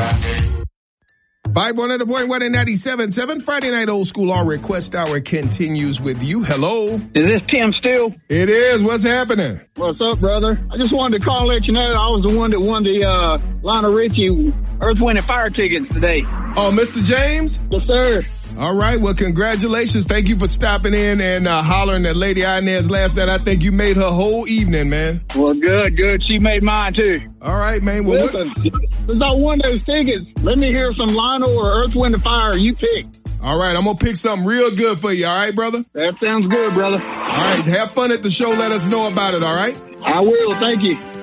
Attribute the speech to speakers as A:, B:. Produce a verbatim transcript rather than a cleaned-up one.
A: Five one hundred point one and ninety-seven point seven. Friday Night Old School, our request hour continues with you. Hello.
B: Is this Tim Steele?
A: It is. What's happening?
B: What's up, brother? I just wanted to call and let you know I was the one that won the uh, Lionel Richie Earth, Wind and Fire tickets today.
A: Oh, Mister James?
B: Yes, sir.
A: All right. Well, congratulations. Thank you for stopping in and uh, hollering at Lady Inez last night. I think you made her whole evening, man.
B: Well, good, good. She made mine, too.
A: All right, man. Well,
B: listen, since I won those tickets, let me hear some Lionel or Earth, Wind and Fire. You pick.
A: All right. I'm going to pick something real good for you. All right, brother?
B: That sounds good, brother.
A: All right. Have fun at the show. Let us know about it. All right?
B: I will. Thank you.